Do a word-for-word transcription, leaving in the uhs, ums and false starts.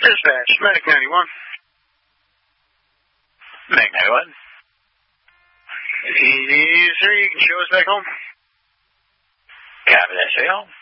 Dispatch, Medic ninety-one. Medic ninety-one. Yes, sir, you can show us back home. Copy that, show.